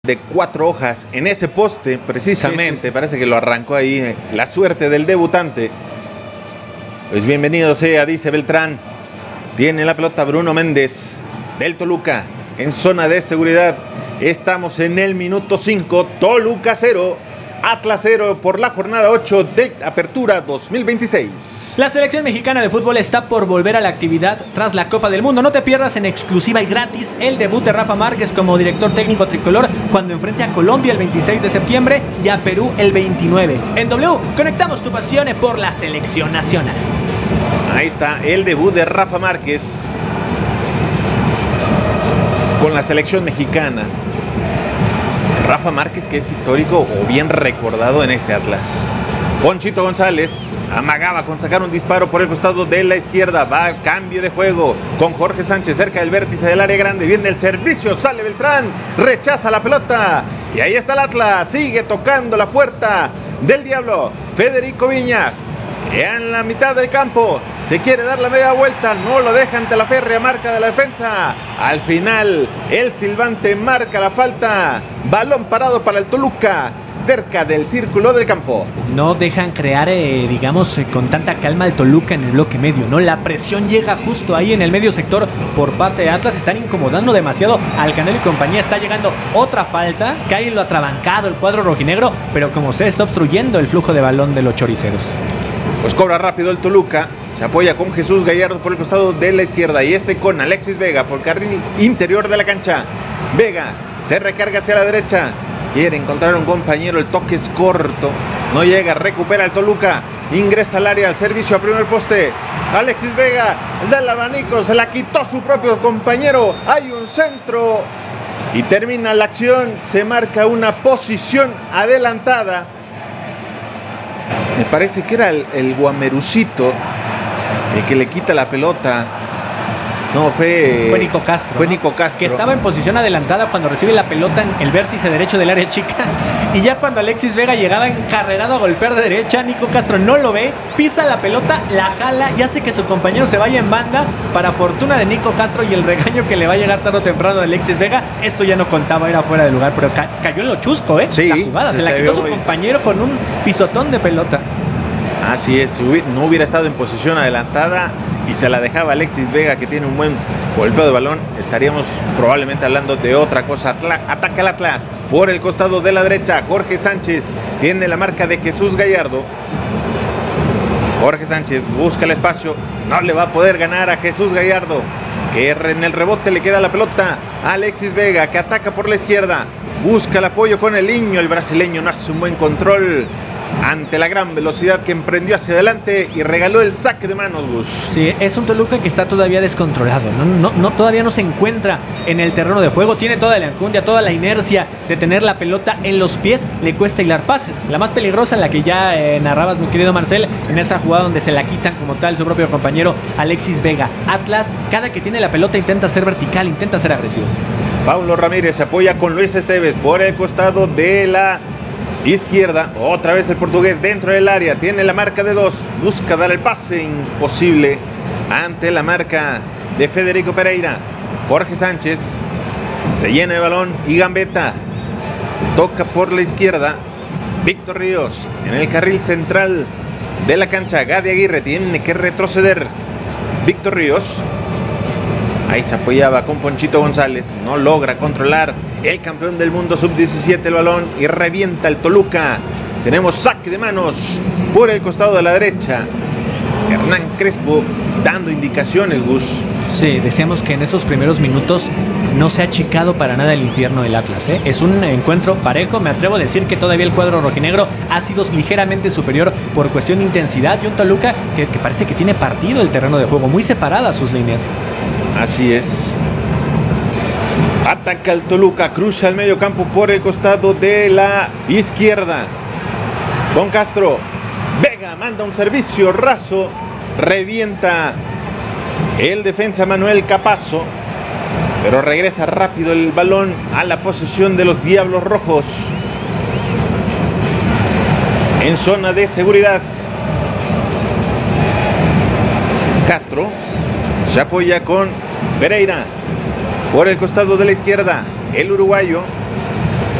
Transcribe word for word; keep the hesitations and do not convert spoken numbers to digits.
de cuatro hojas en ese poste, precisamente. Sí, sí, sí. Parece que lo arrancó ahí. La suerte del debutante. Pues bienvenido sea, dice Beltrán. Tiene la pelota Bruno Méndez del Toluca en zona de seguridad. Estamos en el minuto cinco. Toluca cero, Atlas cero por la jornada ocho de Apertura dos mil veintiséis. La selección mexicana de fútbol está por volver a la actividad tras la Copa del Mundo. No te pierdas en exclusiva y gratis el debut de Rafa Márquez como director técnico tricolor cuando enfrente a Colombia el veintiséis de septiembre y a Perú el veintinueve. En W conectamos tu pasión por la selección nacional. Ahí está el debut de Rafa Márquez con la selección mexicana. Rafa Márquez, que es histórico o bien recordado en este Atlas. Ponchito González amagaba con sacar un disparo por el costado de la izquierda. Va al cambio de juego con Jorge Sánchez cerca del vértice del área grande. Viene el servicio, sale Beltrán, rechaza la pelota. Y ahí está el Atlas, sigue tocando la puerta del Diablo. Federico Viñas, en la mitad del campo, se quiere dar la media vuelta, no lo deja ante la férrea marca de la defensa. Al final, el silbante marca la falta. Balón parado para el Toluca, cerca del círculo del campo. No dejan crear, eh, digamos, eh, con tanta calma el Toluca en el bloque medio, ¿no? La presión llega justo ahí en el medio sector por parte de Atlas. Están incomodando demasiado al Canelo y compañía. Está llegando otra falta. Cae lo atrabancado el cuadro rojinegro, pero como se está obstruyendo el flujo de balón de los choriceros. Pues cobra rápido el Toluca, se apoya con Jesús Gallardo por el costado de la izquierda y este con Alexis Vega por carril interior de la cancha. Vega se recarga hacia la derecha, quiere encontrar un compañero, el toque es corto, no llega, recupera el Toluca, ingresa al área, al servicio a primer poste. Alexis Vega da el abanico, se la quitó su propio compañero, hay un centro y termina la acción, se marca una posición adelantada. Me parece que era el, el Guamerucito el que le quita la pelota. No, fue... Fue Nico Castro. Fue ¿no? Nico Castro. Que estaba en posición adelantada cuando recibe la pelota en el vértice derecho del área chica. Y ya cuando Alexis Vega llegaba encarrerado a golpear de derecha, Nico Castro no lo ve, pisa la pelota, la jala y hace que su compañero se vaya en banda. Para fortuna de Nico Castro y el regaño que le va a llegar tarde o temprano de Alexis Vega, esto ya no contaba, era fuera de lugar, pero ca- cayó en lo chusco, ¿eh? Sí, la jugada, se, se la quitó su muy... compañero con un pisotón de pelota. Así es, si no hubiera estado en posición adelantada y se la dejaba Alexis Vega, que tiene un buen golpeo de balón, estaríamos probablemente hablando de otra cosa. Ataca el Atlas por el costado de la derecha. Jorge Sánchez tiene la marca de Jesús Gallardo. Jorge Sánchez busca el espacio, no le va a poder ganar a Jesús Gallardo, que en el rebote le queda la pelota a Alexis Vega, que ataca por la izquierda, busca el apoyo con el Niño. El brasileño no hace un buen control ante la gran velocidad que emprendió hacia adelante y regaló el saque de manos, Gus. Sí, es un Toluca que está todavía descontrolado, no, no, no, todavía no se encuentra en el terreno de juego, tiene toda la enjundia, toda la inercia de tener la pelota en los pies, le cuesta hilar pases. La más peligrosa, la que ya eh, narrabas, mi querido Marcel, en esa jugada donde se la quitan como tal su propio compañero Alexis Vega. Atlas, cada que tiene la pelota intenta ser vertical, intenta ser agresivo. Paulo Ramírez se apoya con Luis Esteves por el costado de la izquierda, otra vez el portugués dentro del área, tiene la marca de dos, busca dar el pase, imposible ante la marca de Federico Pereira. Jorge Sánchez se llena de balón y gambeta, toca por la izquierda, Víctor Ríos en el carril central de la cancha. Gadi Aguirre tiene que retroceder. Víctor Ríos, ahí se apoyaba con Ponchito González, no logra controlar el campeón del mundo sub diecisiete el balón y revienta el Toluca. Tenemos saque de manos por el costado de la derecha. Hernán Crespo dando indicaciones, Gus. Sí, decíamos que en esos primeros minutos no se ha achicado para nada el infierno del Atlas, ¿eh? Es un encuentro parejo, me atrevo a decir que todavía el cuadro rojinegro ha sido ligeramente superior por cuestión de intensidad y un Toluca que, que parece que tiene partido el terreno de juego, muy separadas sus líneas. Así es. Ataca el Toluca, cruza el medio campo por el costado de la izquierda. Con Castro, Vega manda un servicio raso, revienta el defensa Manuel Capazo, pero regresa rápido el balón a la posesión de los Diablos Rojos. En zona de seguridad, Castro se apoya con Pereira por el costado de la izquierda. El uruguayo